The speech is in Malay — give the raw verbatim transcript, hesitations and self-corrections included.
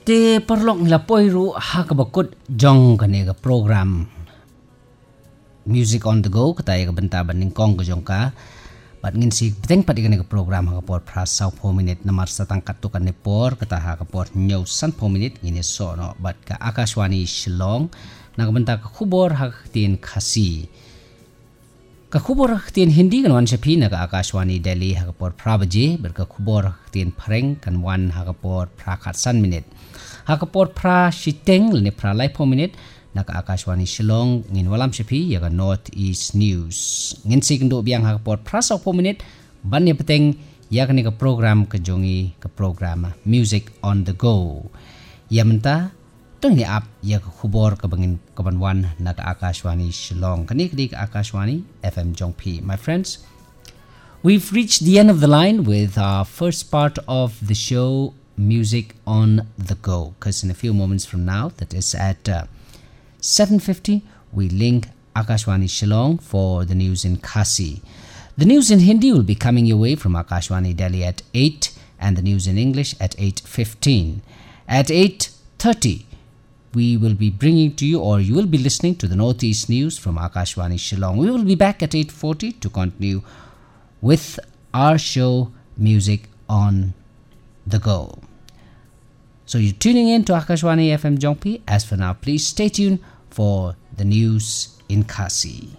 te perlok la poiru hakabakut jong kanega program Music on the Go kata ya benta banding kong ke jongka bat ngin si beteng pat kanega program hakapor prasau po minute namar satangkat tu kan nepor kata hakapor nyau san po minute ngine sono bat ka Akashwani Shillong naga benta ka khubor haktin khasi ka khubor haktin Hindi kan wan shapi naga Akashwani Delhi hakapor prabaje ber ka khubor haktin phareng kan wan hakapor prakhat san minute hakapor pra shiteng ne pra lai po minute naga Akashwani Shillong ngin walam shapi yaga North East News ngin sikndo biang hakapor pra sa po minute banne peteng yaga ne ka program ka jongi ka program Music on the Go yamenta tong ni ap ya khubor ka bangin kabanwan naga Akashwani Shillong kani kadi Akashwani F M Jongpi. My friends, we've reached the end of the line with our first part of the show Music on the Go, because in a few moments from now, that is at uh, seven fifty, we link Akashwani Shillong for the news in Khasi. The news in Hindi will be coming your way from Akashwani Delhi at eight and the news in English at eight fifteen. At eight thirty, we will be bringing to you, or you will be listening to the Northeast News from Akashwani Shillong. We will be back at eight forty to continue with our show Music on the Go. So you're tuning in to Akashwani F M Jongpi. As for now, please stay tuned for the news in Khasi.